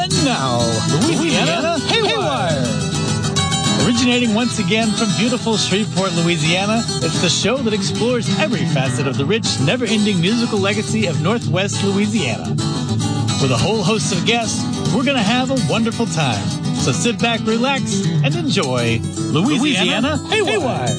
And now, Louisiana Haywire. Originating once again from beautiful Shreveport, Louisiana, it's the show that explores every facet of the rich, never-ending musical legacy of Northwest Louisiana. With a whole host of guests, we're going to have a wonderful time. So sit back, relax, and enjoy Louisiana Haywire.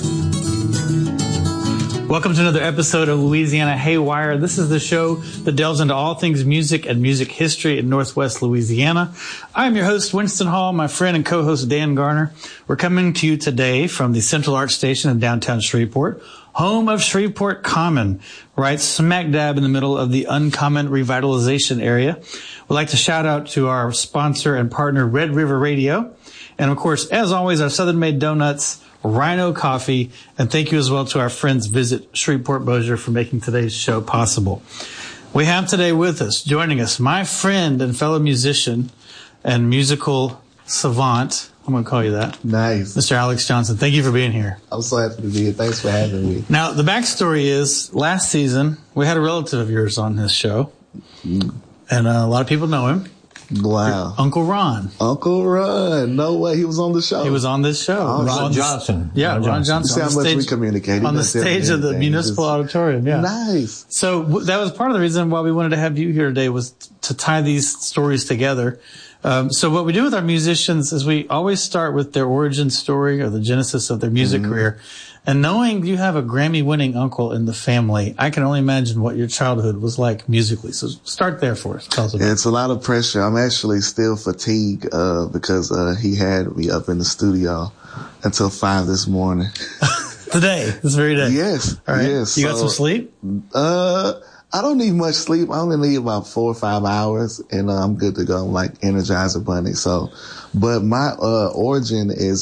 Welcome to another episode of Louisiana Haywire. This is the show that delves into all things music and music history in Northwest Louisiana. I'm your host, Winston Hall, my friend and co-host, Dan Garner. We're coming to you today from the Central Arts Station in downtown Shreveport, home of Shreveport Common, right smack dab in the middle of the Uncommon Revitalization area. We'd like to shout out to our sponsor and partner, Red River Radio. And of course, as always, our Southern Made Donuts, Rhino Coffee, and thank you as well to our friends Visit Shreveport Bossier for making today's show possible. We have today with us, joining us, my friend and fellow musician and musical savant. I'm going to call you that. Nice. Mr. Alex Johnson, thank you for being here. I'm so happy to be here. Thanks for having me. Now, the backstory is, last season, we had a relative of yours on this show, and a lot of people know him. Wow. Uncle Ron. Uncle Ron. No way. He was on the show. He was on this show. Ron Johnson. Yeah, Ron Johnson. See how much we communicated. On the stage of the Municipal Auditorium, yeah. Nice. So that was part of the reason why we wanted to have you here today, was to tie these stories together. So what we do with our musicians is we always start with their origin story or the genesis of their music career. And knowing you have a Grammy-winning uncle in the family, I can only imagine what your childhood was like musically. So start there for us. Tell us about it. It's a lot of pressure. I'm actually still fatigued because he had me up in the studio until 5 this morning. Today, this very day? Yes. All right. Yes. You got some sleep? I don't need much sleep. I only need about 4 or 5 hours, and I'm good to go. I'm like Energizer Bunny. So, but my origin is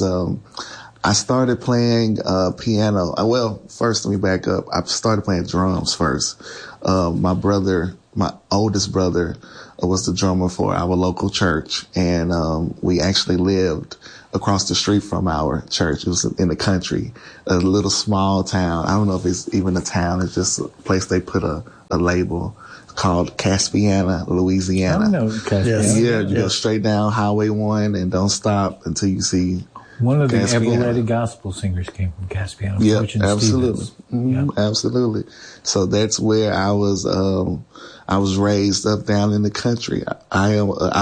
I started playing piano. Well, first, let me back up. I started playing drums first. My oldest brother, was the drummer for our local church, and we actually lived across the street from our church. It was in the country, a little small town. I don't know if it's even a town. It's just a place they put a label called Caspiana, Louisiana. I know Caspiana. Yeah, you go straight down Highway 1 and don't stop until you see. One of the Caspiana. ever-ready gospel singers came from Caspiana. Yeah, Fortune absolutely. Stevens. Yeah. Absolutely. So that's where I was raised up down in the country. I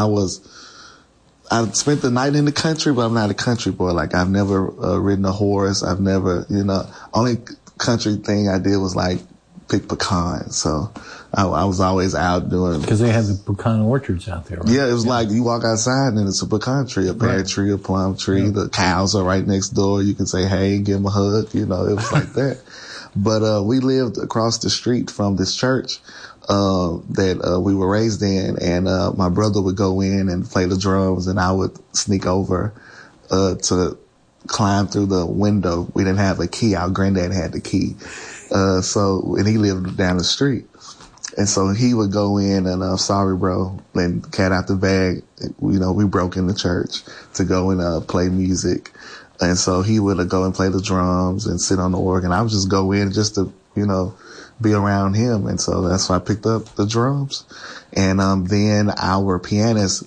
spent the night in the country, but I'm not a country boy. Like, I've never ridden a horse. I've never, only country thing I did was like pick pecans. So I was always out doing. Because they have the pecan orchards out there, right? Yeah, it was like you walk outside and it's a pecan tree, a pear tree, a plum tree. Yeah. The cows are right next door. You can say, hey, give them a hug. It was like that. But we lived across the street from this church that we were raised in, and my brother would go in and play the drums, and I would sneak over to climb through the window. We didn't have a key. Our granddad had the key. And he lived down the street. And so he would go in and, sorry, bro, and cat out the bag. We broke in the church to go and play music. And so he would go and play the drums and sit on the organ. I would just go in just to, be around him. And so that's why I picked up the drums. And then our pianist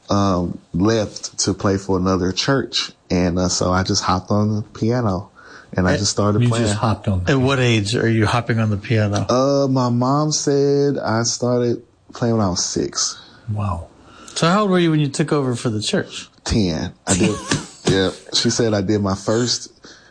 left to play for another church. And so I just hopped on the piano. And I just started playing. You just hopped on. At what age are you hopping on the piano? My mom said I started playing when I was 6. Wow. So how old were you when you took over for the church? 10. I did. Yeah. She said I did my first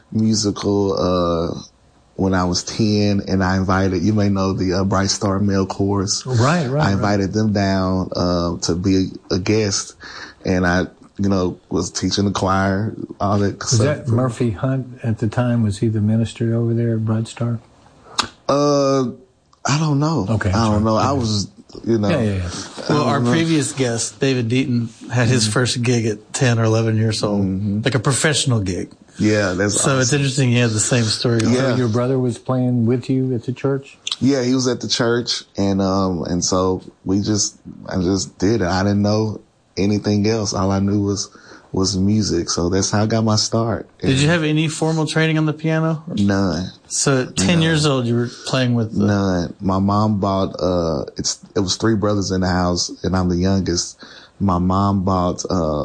musical, when I was 10, and I invited, you may know the Bright Star Male Chorus. Right. I invited them down, to be a guest, and I, was teaching the choir, all that Was stuff. that Murphy Hunt at the time? Was he the minister over there at Bright Star? I don't know. Okay. I don't know. I was, Yeah. Well, our previous guest, David Deaton, had his first gig at 10 or 11 years old, like a professional gig. Yeah, that's so awesome. it's interesting you had the same story. Yeah. So your brother was playing with you at the church? Yeah, he was at the church, and so I just did it. I didn't know anything else. All I knew was was music. So that's how I got my start. Did you have any formal training on the piano? None. So at 10 years old, you were playing with None. My mom bought, it was 3 brothers in the house and I'm the youngest. My mom bought,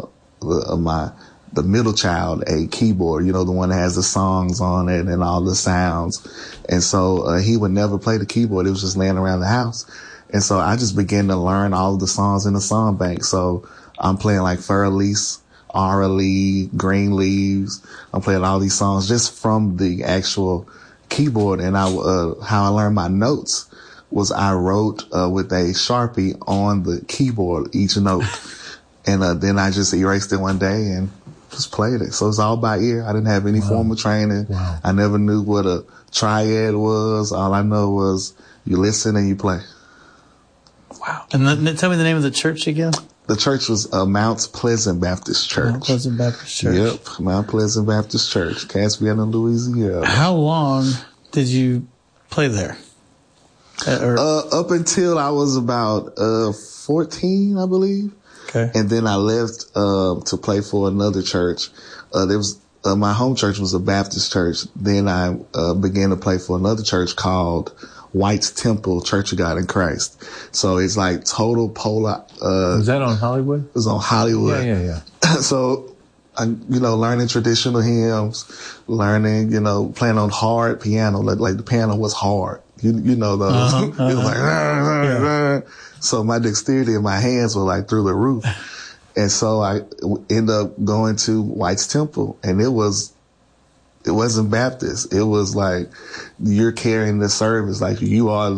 the middle child a keyboard, the one that has the songs on it and all the sounds. And so, he would never play the keyboard. It was just laying around the house. And so I just began to learn all of the songs in the song bank. So I'm playing like Fur Elise, Aura Lee, Green Leaves. I'm playing all these songs just from the actual keyboard. And how I learned my notes was I wrote, with a Sharpie on the keyboard, each note. And, then I just erased it one day and just played it. So it's all by ear. I didn't have any formal training. Wow. I never knew what a triad was. All I know was you listen and you play. Wow. And tell me the name of the church again. The church was Mount Pleasant Baptist Church. Mount Pleasant Baptist Church. Yep, Mount Pleasant Baptist Church, Caspiana, Louisiana. How long did you play there? Up until I was about 14, I believe. Okay. And then I left to play for another church. There was my home church was a Baptist church. Then I began to play for another church called White's Temple Church of God in Christ. So it's like total polar. Was that on Hollywood? It was on Hollywood. Yeah. So, learning traditional hymns, learning, playing on hard piano, like the piano was hard. Those. It was like, so my dexterity in my hands were like through the roof. And so I ended up going to White's Temple, and it wasn't Baptist. It was like, you're carrying the service. Like you are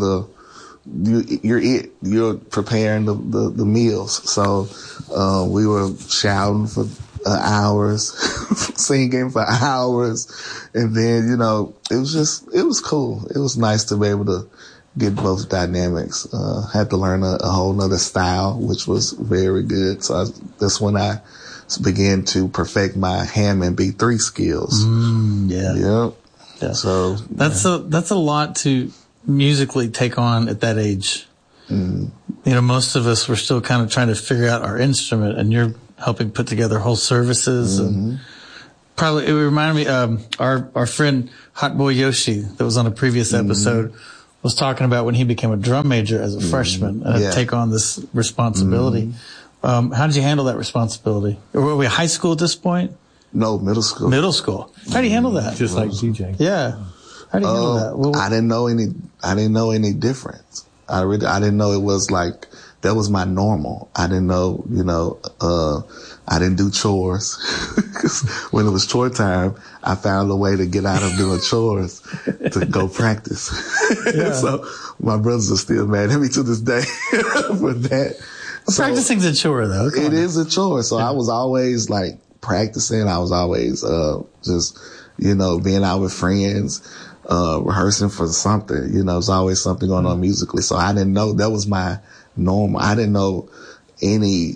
you're preparing the meals. So, we were shouting for hours, singing for hours. And then, it was cool. It was nice to be able to get both dynamics. Had to learn a whole nother style, which was very good. So that's when I began to perfect my Hammond B3 skills. Yeah. So that's a lot to musically take on at that age. Most of us were still kind of trying to figure out our instrument, and you're helping put together whole services. And probably it reminded me our friend Hot Boy Yoshi that was on a previous episode was talking about when he became a drum major as a freshman and had to take on this responsibility. How did you handle that responsibility? Were we high school at this point? No, middle school. Middle school. How do you handle that? Just like DJ. Yeah. How do you handle that? Well, I didn't know any difference. I didn't know it was like, that was my normal. I didn't know, I didn't do chores. 'Cause when it was chore time, I found a way to get out of doing chores to go practice. So my brothers are still mad at me to this day for that. Practicing's a chore though. It is a chore. So I was always like practicing. I was always, just, being out with friends, rehearsing for something, there's always something going on musically. So I didn't know that was my normal. I didn't know any,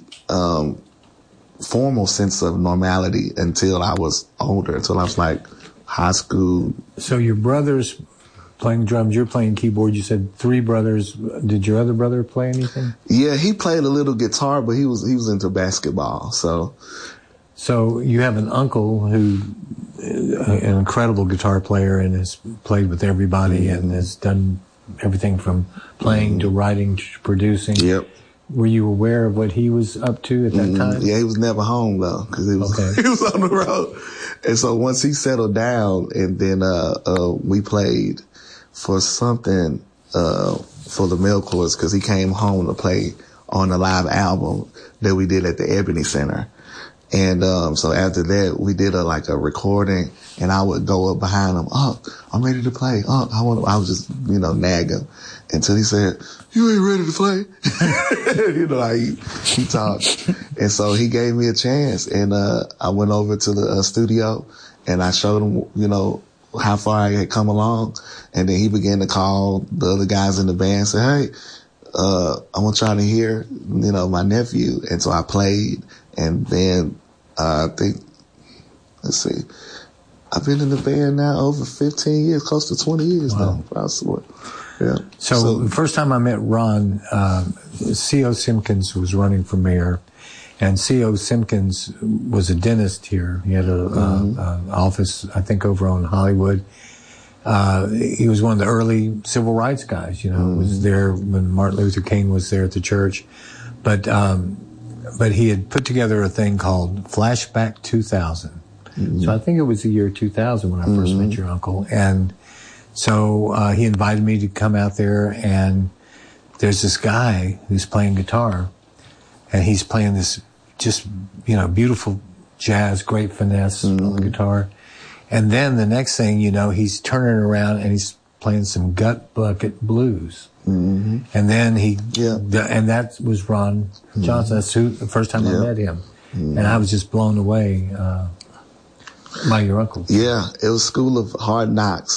formal sense of normality until I was older, until I was like high school. So your brothers playing drums, you're playing keyboard. You said 3 brothers. Did your other brother play anything? Yeah, he played a little guitar, but he was into basketball. So you have an uncle who, an incredible guitar player, and has played with everybody and has done everything from playing to writing to producing. Yep. Were you aware of what he was up to at that time? Yeah, he was never home though, because he was on the road. And so once he settled down, and then we played for something for the Male Chorus, because he came home to play on a live album that we did at the Ebony Center. And so after that, we did a recording, and I would go up behind him. Oh, I'm ready to play. Oh, I was just nagging until he said, "You ain't ready to play." How he talked. And so he gave me a chance, and I went over to the studio, and I showed him how far I had come along, and then he began to call the other guys in the band and say, "Hey, I want y'all to hear my nephew." And so I played, and then I think, let's see, I've been in the band now over 15 years, close to 20 years now. Yeah. So the first time I met Ron, C.O. Simpkins was running for mayor, And C.O. Simpkins was a dentist here. He had an office, I think, over on Hollywood. He was one of the early civil rights guys, was there when Martin Luther King was there at the church. But he had put together a thing called Flashback 2000. So I think it was the year 2000 when I first met your uncle. And so he invited me to come out there, and there's this guy who's playing guitar, and he's playing this just, beautiful jazz, great finesse on the guitar. And then the next thing you know, he's turning around and he's playing some gut bucket blues. And then and that was Ron Johnson. That's the first time I met him. And I was just blown away by your uncle. Yeah, it was School of Hard Knocks.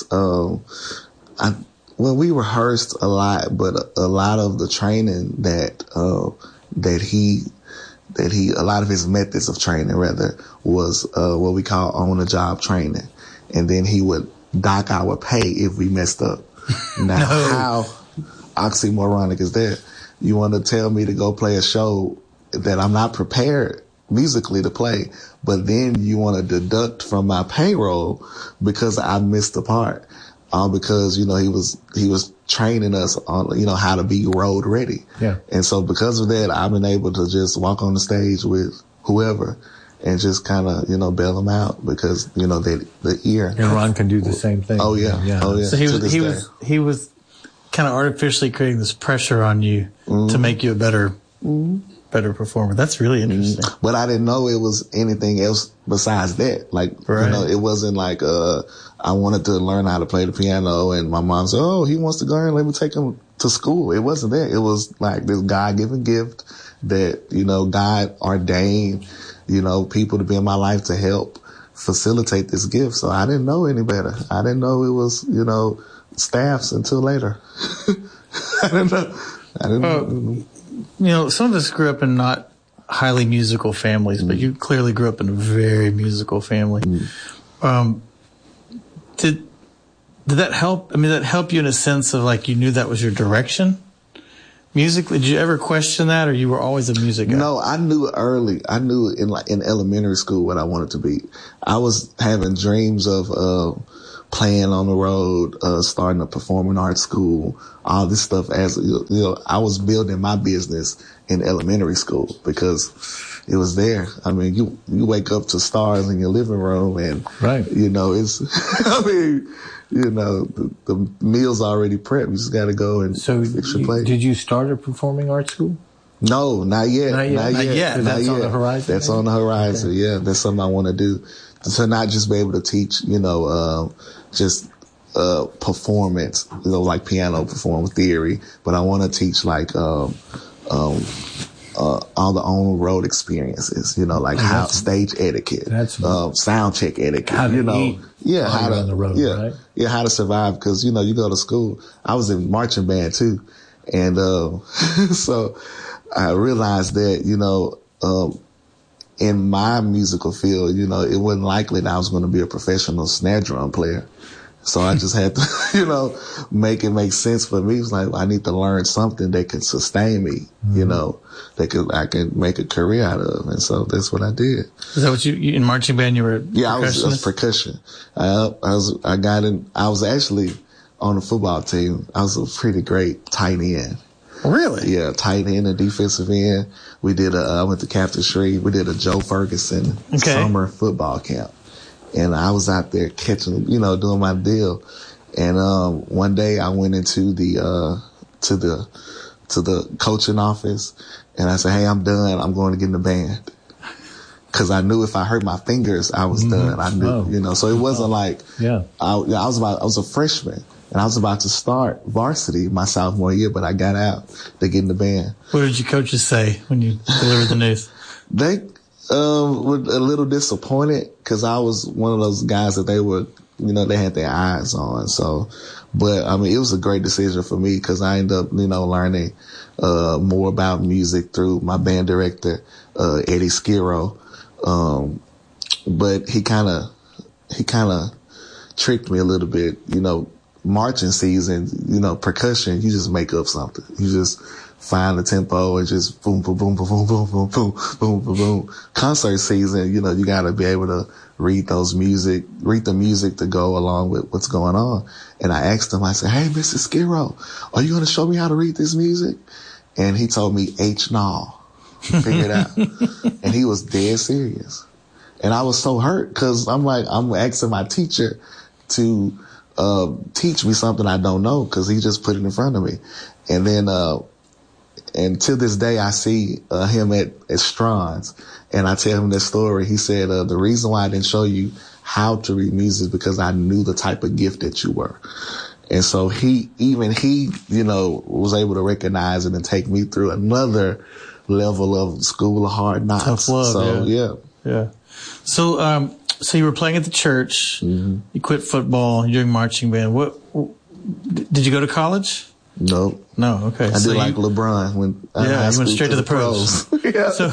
We rehearsed a lot, but a lot of the training that he a lot of his methods of training rather was what we call on-the-job training. And then he would dock our pay if we messed up. Now, how oxymoronic is that? You want to tell me to go play a show that I'm not prepared musically to play, but then you want to deduct from my payroll because I missed the part. Because, he was training us on, how to be road ready. Yeah. And so because of that, I've been able to just walk on the stage with whoever and just kind of, bail them out because, the ear. And Ron can do the same thing. Oh yeah. Yeah. Oh yeah. So he was kind of artificially creating this pressure on you to make you a better performer. That's really interesting. But I didn't know it was anything else besides that. Like, it wasn't like, I wanted to learn how to play the piano and my mom said, oh, he wants to go and let me take him to school. It wasn't that. It was like this God-given gift that, God ordained, people to be in my life to help facilitate this gift. So I didn't know any better. I didn't know it was, staffs until later. I didn't know. Some of us grew up in not highly musical families, but you clearly grew up in a very musical family. Did that help? I mean, did that help you in a sense of like you knew that was your direction musically? Did you ever question that, or you were always a music guy? No, I knew early. I knew in elementary school what I wanted to be. I was having dreams of playing on the road, starting a performing arts school, all this stuff. As I was building my business in elementary school because it was there. I mean, you wake up to stars in your living room and, it's, the meal's already prepped. You just got to go and fix your plate. Did you start a performing arts school? No, not yet. Not yet. That's on the horizon? That's on the horizon. Okay. Yeah. That's something I want to do. To not just be able to teach, just performance, like piano performance theory, but I want to teach like all the on-road experiences, like how stage etiquette, sound check etiquette, how to eat how to on the road, right? Yeah, how to survive because you go to school. I was in marching band too, and so I realized that in my musical field, it wasn't likely that I was going to be a professional snare drum player. So I just had to, make it make sense for me. It was like, I need to learn something that can sustain me, I can make a career out of. And so that's what I did. Is that what you in marching band, you were? Yeah, I was percussion. I was actually on the football team. I was a pretty great tight end. Really? Yeah, tight end and defensive end. We did I went to Captain Shreve. We did a Joe Ferguson summer football camp. And I was out there catching, doing my deal. And, one day I went into the coaching office and I said, hey, I'm done. I'm going to get in the band. Cause I knew if I hurt my fingers, I was done. I knew, so it wasn't like, I was a freshman and I was about to start varsity my sophomore year, but I got out to get in the band. What did your coaches say when you delivered the news? They, were a little disappointed because I was one of those guys that they were, they had their eyes on. So, but I mean, it was a great decision for me because I ended up, learning, more about music through my band director, Eddie Skiro. But he kind of tricked me a little bit, marching season, percussion, you just make up something. You just find the tempo and just boom, boom, boom, boom, boom, boom, boom, boom, boom, boom, boom. Concert season, you know, you got to be able to read the music to go along with what's going on. And I asked him, I said, hey, Mr. Skiro, are you going to show me how to read this music? And he told me H-Null. Figure it out. And he was dead serious. And I was so hurt because I'm asking my teacher to teach me something I don't know because he just put it in front of me. And then, and to this day, I see him at Strauss, and I tell him this story. He said, the reason why I didn't show you how to read music is because I knew the type of gift that you were. And so he, you know, was able to recognize it and take me through another level of School of Hard Knocks. Tough love, so, yeah. So, so you were playing at the church. Mm-hmm. You quit football. You're doing marching band. What did you go to college? No. Okay. I did like LeBron when you went straight to the pros. Yeah. So,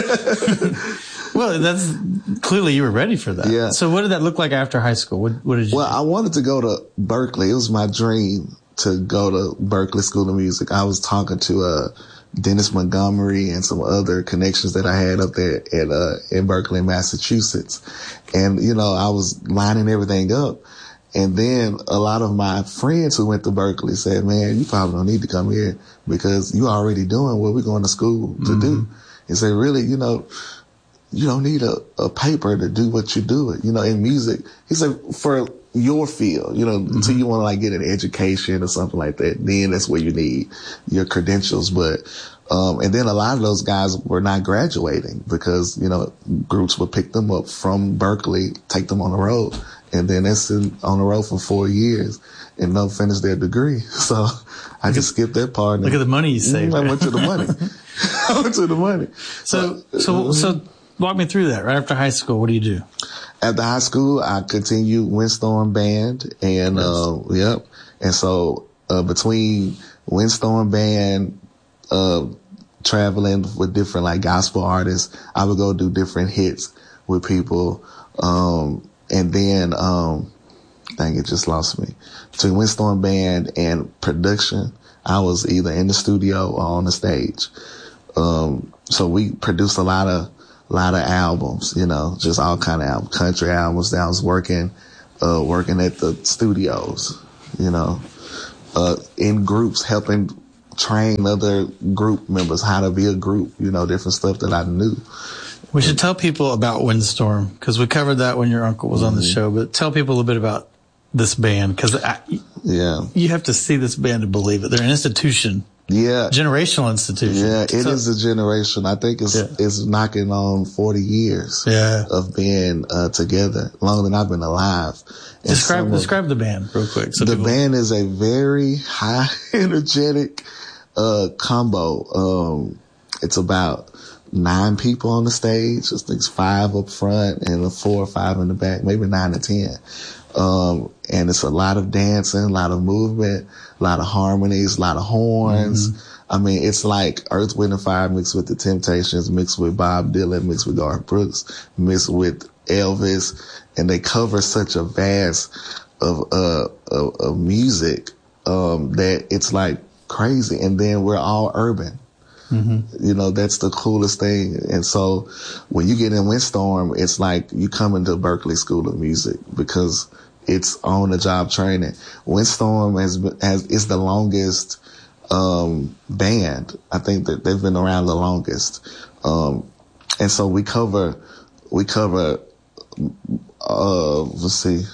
well, that's clearly you were ready for that. Yeah. So what did that look like after high school? What did you do? I wanted to go to Berkeley. It was my dream to go to Berkeley School of Music. I was talking to Dennis Montgomery and some other connections that I had up there in Berkeley, Massachusetts. And, you know, I was lining everything up. And then a lot of my friends who went to Berkeley said, man, you probably don't need to come here because you already doing what we're going to school to do. And say, really, you know, you don't need a paper to do what you do. You know, in music, he said, for your field, you know, until you want to like get an education or something like that, then that's where you need your credentials. But, and then a lot of those guys were not graduating because, you know, groups would pick them up from Berkeley, take them on the road. And then that's on the road for 4 years and they'll finish their degree. So I just skipped that part. Look at the money you saved. I went to the money. I went to the money. So walk me through that. Right after high school, what do you do? After high school, I continued Windstorm Band and, And so, between Windstorm Band, traveling with different like gospel artists, I would go do different hits with people. And then, dang, it just lost me. Between Windstorm Band and production, I was either in the studio or on the stage. So we produced a lot of albums, you know, just all kind of albums, country albums that I was working at the studios, you know, in groups, helping train other group members how to be a group, you know, different stuff that I knew. We should tell people about Windstorm because we covered that when your uncle was on the show, but tell people a little bit about this band because you have to see this band to believe it. They're an institution. Yeah. Generational institution. Yeah, it is a generation. I think it's knocking on 40 years of being together, longer than I've been alive. Describe the band real quick. The band is a very high energetic combo. It's about 9 people on the stage. I think it's 5 up front and 4 or 5 in the back, maybe 9 or 10. And it's a lot of dancing, a lot of movement, a lot of harmonies, a lot of horns. I mean, it's like Earth, Wind, and Fire mixed with the Temptations, mixed with Bob Dylan, mixed with Garth Brooks, mixed with Elvis. And they cover such a vast of music, that it's like crazy. And then we're all urban. You know, that's the coolest thing. And so when you get in Windstorm, it's like you come into Berkeley School of Music because it's on the job training. Windstorm is the longest, band. I think that they've been around the longest. And so we cover, let's see.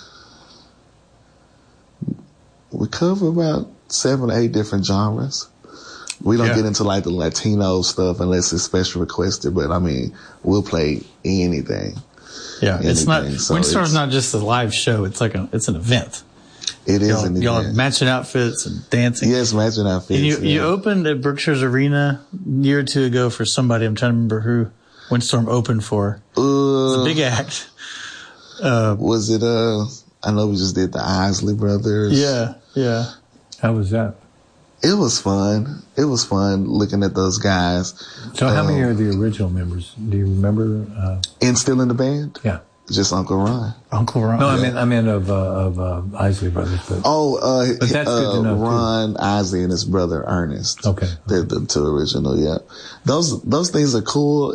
We cover about 7 or 8 different genres. We don't get into like the Latino stuff unless it's special requested, but I mean, we'll play anything. Yeah, it's not, Windstorm's not just a live show. It's like it's an event. It is an event. Y'all have matching outfits and dancing. Yes, matching outfits. And you opened at Berkshire's Arena a year or 2 ago for somebody. I'm trying to remember who Windstorm opened for. It's a big act. Was it, I know we just did the Isley Brothers. Yeah. How was that? It was fun. It was fun looking at those guys. So how many are the original members? Do you remember? And still in the band? Yeah. Just Uncle Ron. Uncle Ron. No, I meant of Isley Brothers. But that's good to know, Ron Isley and his brother Ernest. Okay. They're the two original, yeah. Those things are cool.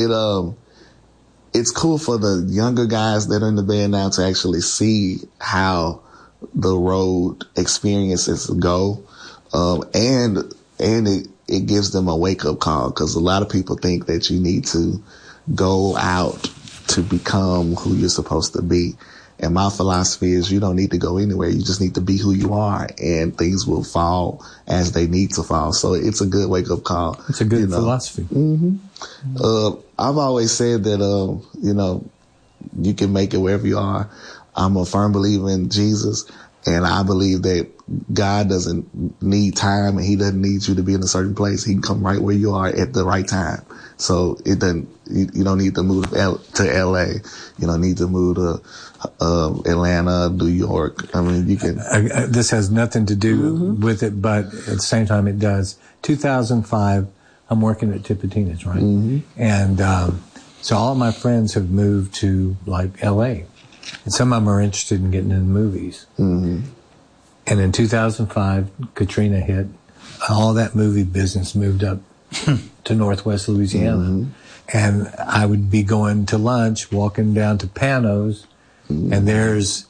It's cool for the younger guys that are in the band now to actually see how the road experiences go. And it gives them a wake up call, because a lot of people think that you need to go out to become who you're supposed to be. And my philosophy is you don't need to go anywhere. You just need to be who you are, and things will fall as they need to fall. So it's a good wake up call. It's a good philosophy. Mm-hmm. I've always said that, you can make it wherever you are. I'm a firm believer in Jesus, and I believe that God doesn't need time, and he doesn't need you to be in a certain place. He can come right where you are at the right time. So it doesn't, you don't need to move to LA. You don't need to move to Atlanta, New York. I mean, you can. This has nothing to do with it, but at the same time it does. 2005, I'm working at Tipitina's, right? Mm-hmm. And so all of my friends have moved to like LA. And some of them are interested in getting into movies. Mm-hmm. And in 2005, Katrina hit. All that movie business moved up to Northwest Louisiana. Mm-hmm. And I would be going to lunch, walking down to Panos, and there's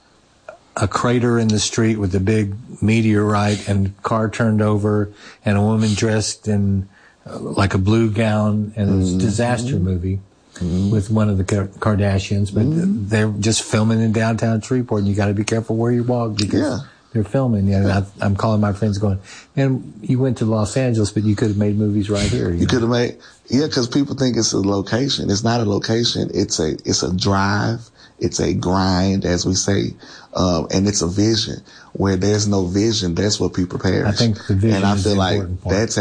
a crater in the street with a big meteorite and car turned over and a woman dressed in like a blue gown, and it was a disaster movie with one of the Kardashians, but they're just filming in downtown Shreveport, and you got to be careful where you walk because they're filming. And I'm calling my friends going, man, you went to Los Angeles, but you could have made movies right here. You could have made, because people think it's a location. It's not a location. It's a drive. It's a grind, as we say, and it's a vision. Where there's no vision, that's what people perish. I think the vision, and I feel like that's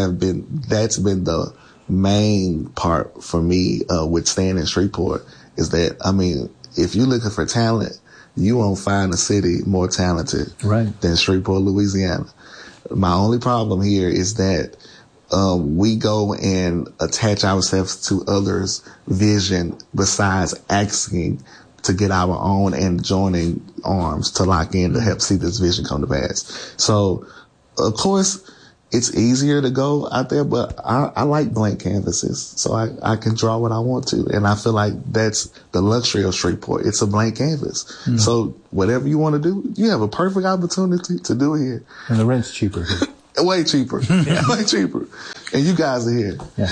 been the main part for me with staying in Shreveport. Is that, I mean, if you're looking for talent, you won't find a city more talented than Shreveport, Louisiana. My only problem here is that we go and attach ourselves to others' vision besides asking to get our own and joining arms to lock in to help see this vision come to pass. So, of course, it's easier to go out there, but I like blank canvases, so I can draw what I want to. And I feel like that's the luxury of Shreveport. It's a blank canvas. So whatever you want to do, you have a perfect opportunity to do it here. And the rent's cheaper here. Way cheaper. Way cheaper. And you guys are here. Yeah.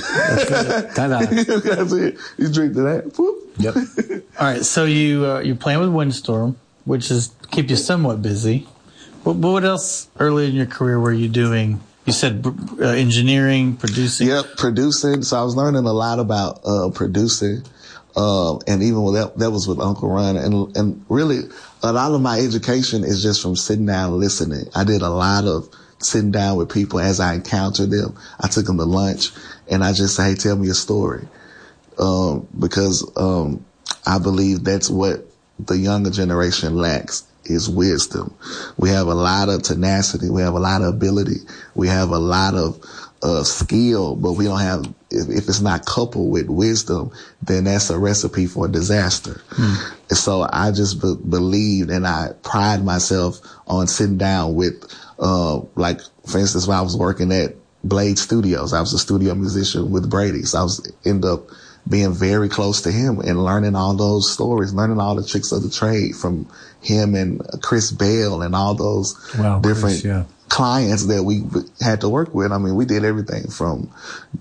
You guys are here. You drink to that. Whoop. Yep. All right. So you're playing with Windstorm, which is keep you somewhat busy. But what else early in your career were you doing? You said engineering, producing. Yep, producing. So I was learning a lot about producing. And even with that was with Uncle Ron. And really, a lot of my education is just from sitting down and listening. I did a lot of sitting down with people as I encountered them. I took them to lunch and I just say, hey, tell me a story. Because I believe that's what the younger generation lacks, is wisdom. We have a lot of tenacity. We have a lot of ability. We have a lot of skill, but we don't have, if it's not coupled with wisdom, then that's a recipe for disaster. And so I just believed, and I pride myself on sitting down with, like, for instance, when I was working at Blade Studios, I was a studio musician with Brady. So I was end up being very close to him and learning all those stories, learning all the tricks of the trade from him and Chris Bell and all those different clients that we had to work with. I mean, we did everything from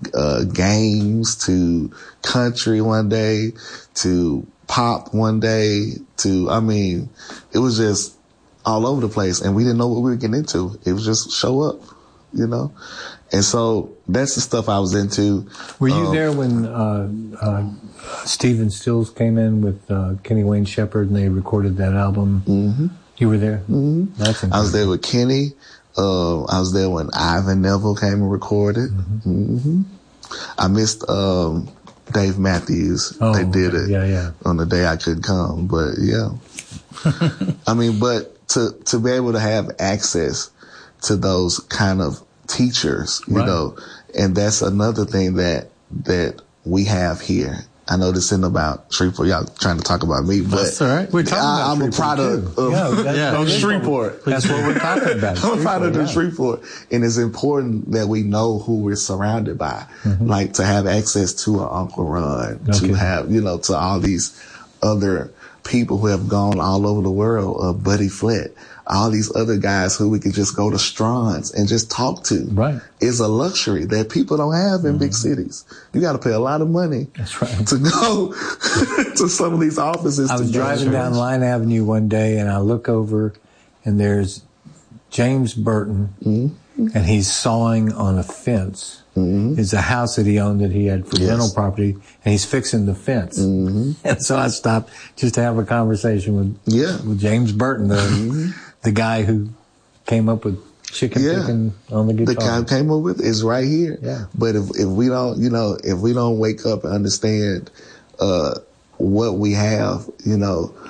games to country one day to pop one day to, I mean, it was just all over the place, and we didn't know what we were getting into. It was just show up, you know? And so that's the stuff I was into. Were you there when Stephen Stills came in with Kenny Wayne Shepherd and they recorded that album? Mm-hmm. You were there? Mm-hmm. That's incredible. I was there with Kenny. I was there when Ivan Neville came and recorded. Mm-hmm. Mm-hmm. I missed Dave Matthews. They did it on the day I couldn't come. But, yeah. I mean, but to be able to have access to those kind of teachers, you know, and that's another thing that we have here I know this isn't about Shreveport. Y'all trying to talk about me, but that's all right. We're talking about I'm a product of Shreveport. That's what we're talking about. I'm a product of Shreveport, and it's important that we know who we're surrounded by, like to have access to an Uncle Ron, to have, to all these other people who have gone all over the world, Buddy Flett, all these other guys who we could just go to Strawn's and just talk to. Right. It's a luxury that people don't have in big cities. You got to pay a lot of money to go to some of these offices. I was driving down Line Avenue one day and I look over and there's James Burton and he's sawing on a fence. It's a house that he owned that he had for rental property, and he's fixing the fence. And so I stopped just to have a conversation with James Burton, the guy who came up with chicken picking on the guitar. The guy who came up with is right here. Yeah. But if we don't, if we don't wake up and understand what we have, and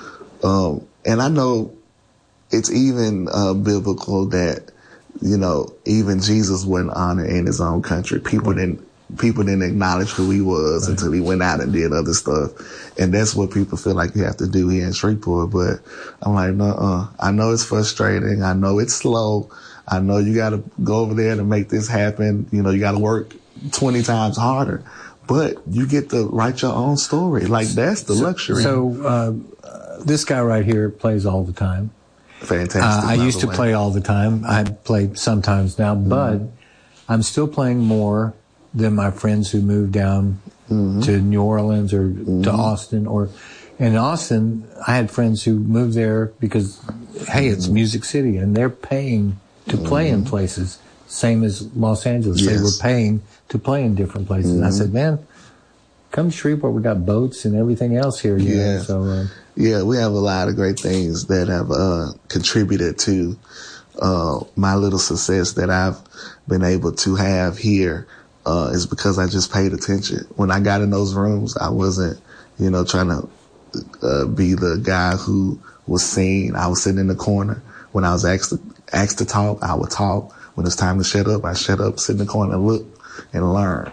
I know it's even biblical that, even Jesus wasn't honored in his own country. People didn't acknowledge who he was until he went out and did other stuff. And that's what people feel like you have to do here in Shreveport. But I'm like, no, I know it's frustrating. I know it's slow. I know you got to go over there to make this happen. You got to work 20 times harder, but you get to write your own story. Like that's the luxury. So, this guy right here plays all the time. Fantastic. I used to play all the time. I play sometimes now, but I'm still playing more than my friends who moved down to New Orleans or to Austin. Or in Austin, I had friends who moved there because, hey, it's Music City, and they're paying to play in places, same as Los Angeles. They were paying to play in different places. And I said, man, come to Shreveport. We got boats and everything else here. Yeah. So, we have a lot of great things that have contributed to my little success that I've been able to have here. Is because I just paid attention. When I got in those rooms, I wasn't, trying to be the guy who was seen. I was sitting in the corner. When I was asked to talk, I would talk. When it's time to shut up, I shut up, sit in the corner and look and learn.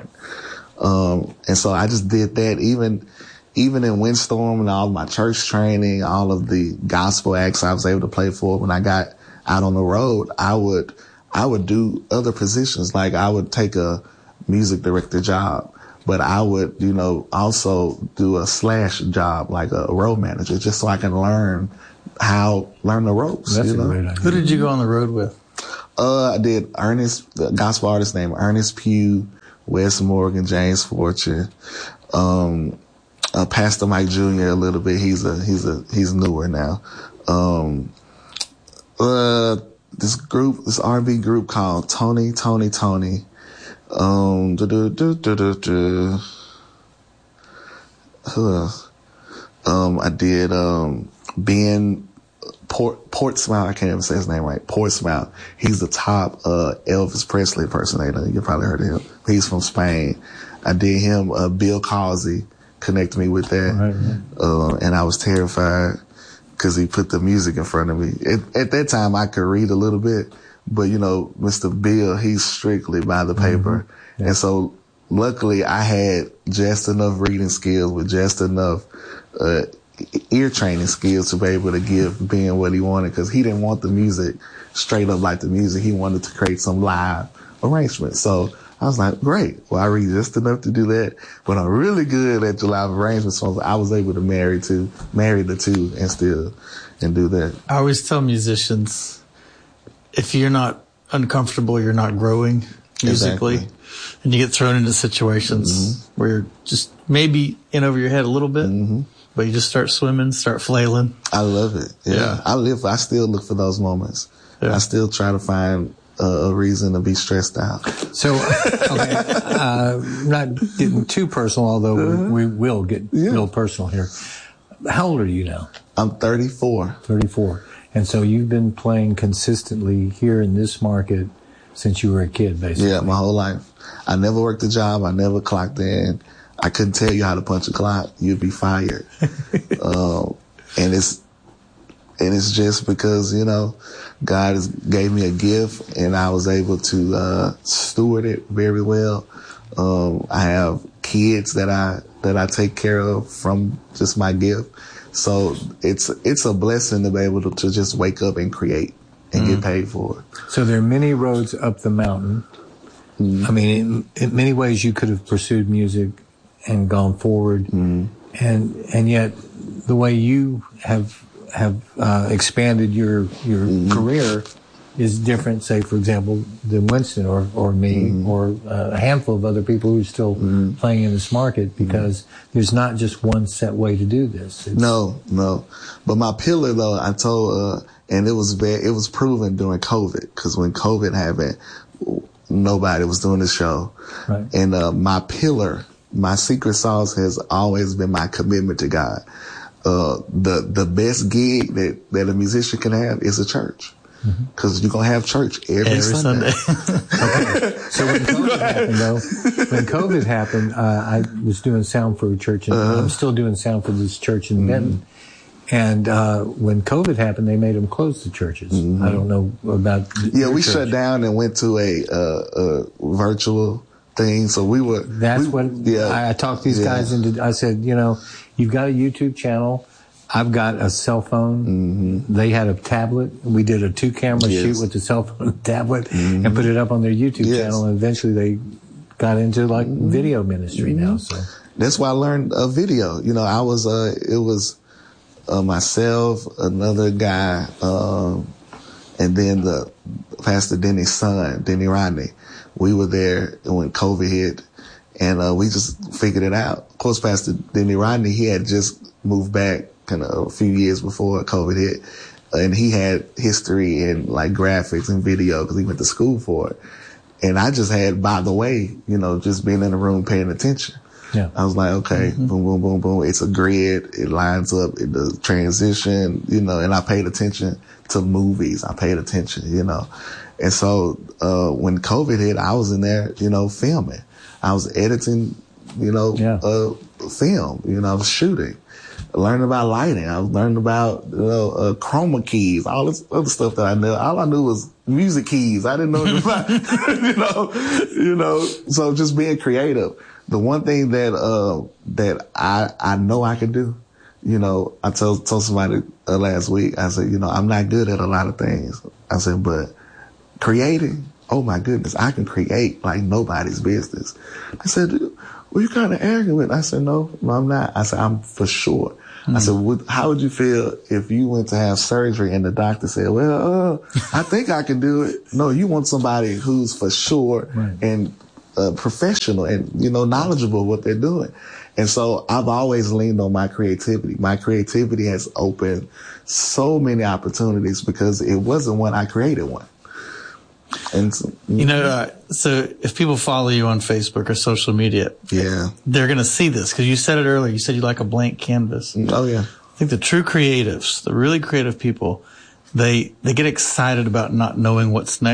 And so I just did that even in Windstorm and all of my church training, all of the gospel acts I was able to play for. When I got out on the road, I would do other positions. Like I would take a music director job, but I would, also do a slash job, like a road manager, just so I can learn the ropes. That's a great idea. Who did you go on the road with? I did the gospel artist named Ernest Pugh, Wes Morgan, James Fortune, Pastor Mike Jr. a little bit. He's newer now. This R&B group called Tony. Who else? I did, Ben Portsmouth. I can't even say his name right. Portsmouth. He's the top, Elvis Presley impersonator. You probably heard of him. He's from Spain. I did him, Bill Causey connected me with that. Right. And I was terrified because he put the music in front of me. At that time, I could read a little bit, but Mr. Bill, he's strictly by the paper. Yeah. And so luckily I had just enough reading skills with just enough, ear training skills to be able to give Ben what he wanted, because he didn't want the music straight up like the music. He wanted to create some live arrangements. So I was like, great. Well, I read just enough to do that, but I'm really good at the live arrangements. So I was able to marry the two and do that. I always tell musicians, if you're not uncomfortable, you're not growing musically. Exactly. And you get thrown into situations where you're just maybe in over your head a little bit, but you just start swimming, start flailing. I love it. Yeah. I still look for those moments. Yeah. I still try to find a reason to be stressed out. So, not getting too personal, although we will get real personal here. How old are you now? I'm 34. 34. And so you've been playing consistently here in this market since you were a kid, basically. Yeah, my whole life. I never worked a job. I never clocked in. I couldn't tell you how to punch a clock. You'd be fired. And it's just because, God gave me a gift and I was able to steward it very well. I have kids that I take care of from just my gift. So it's a blessing to be able to just wake up and create and get paid for it. So there are many roads up the mountain. I mean, in many ways you could have pursued music and gone forward. And yet the way you have expanded your career is different, say, for example, than Winston or me or a handful of other people who are still playing in this market, because there's not just one set way to do this. No. But my pillar, though, I told, and it was proven during COVID, because when COVID happened, nobody was doing the show. Right. And my pillar, my secret sauce has always been my commitment to God. The best gig that a musician can have is a church. Because you're going to have church every Sunday. Okay. So when COVID happened, I was doing sound for a church, and I'm still doing sound for this church in Benton. And when COVID happened, they made them close the churches. I don't know about we shut down and went to a virtual thing. So we were. I talked these guys into. I said, you've got a YouTube channel. I've got a cell phone. They had a tablet. We did a 2-camera shoot with the cell phone and tablet and put it up on their YouTube channel. And eventually they got into video ministry now. So that's why I learned a video. I was, it was myself, another guy, and then the Pastor Denny's son, Denny Rodney. We were there when COVID hit, and we just figured it out. Of course, Pastor Denny Rodney, he had just moved back kind of a few years before COVID hit, and he had history in graphics and video because he went to school for it. And I just had, by the way, just being in the room paying attention. Yeah. I was like, okay, boom, boom, boom, boom. It's a grid. It lines up. The transition, and I paid attention to movies. I paid attention, And so, when COVID hit, I was in there, filming. I was editing, film, I was shooting. Learning about lighting. I was learning about, chroma keys, all this other stuff that I knew. All I knew was music keys. I didn't know about, so just being creative. The one thing that I know I can do, I told somebody last week, I said, I'm not good at a lot of things. I said, but creating, oh my goodness, I can create like nobody's business. I said, well, you're kind of arrogant. I said, no, I'm not. I said, I'm for sure. I said, how would you feel if you went to have surgery and the doctor said, well, I think I can do it. No, you want somebody who's for sure and professional and, knowledgeable what they're doing. And so I've always leaned on my creativity. My creativity has opened so many opportunities because it wasn't one, I created one. And so if people follow you on Facebook or social media, they're going to see this because you said it earlier. You said you like a blank canvas. Oh yeah. I think the true creatives, the really creative people, they get excited about not knowing what's next.